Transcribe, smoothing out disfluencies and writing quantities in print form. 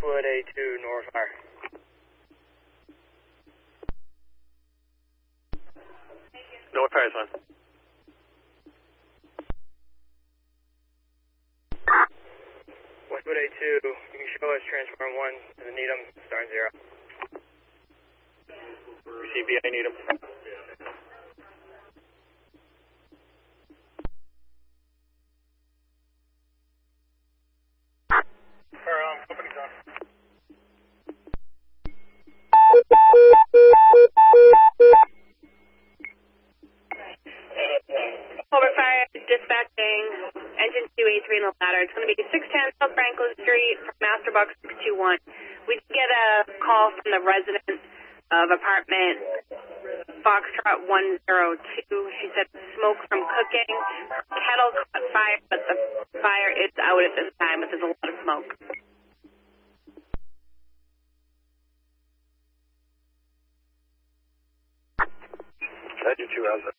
Westwood A2 North Fire. North Fire is fine. Westwood A2, you can show us transform 1 to the Needham, starting 0. Receive BA Needham. Company's on. Over Fire, dispatching, engine 283 in the ladder. It's going to be 610 South Franklin Street from Masterbox 621. We did get a call from the resident of apartment Foxtrot 102. She said smoke from cooking. Kettle caught fire, but the fire is out at this time, but there's a lot of smoke. Engine 2 has it.